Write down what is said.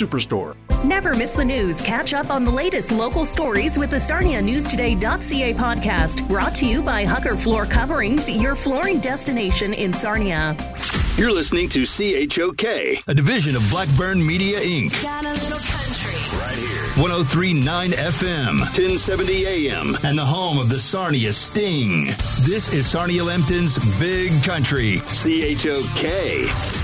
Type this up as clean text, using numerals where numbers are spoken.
Superstore. Never miss the news. Catch up on the latest local stories with the SarniaNewsToday.ca podcast. Brought to you by Hucker Floor Coverings, your flooring destination in Sarnia. You're listening to CHOK, a division of Blackburn Media, Inc. Got a little country. Right here. 103.9 FM, 1070 AM, and the home of the Sarnia Sting. This is Sarnia Lambton's Big Country, CHOK.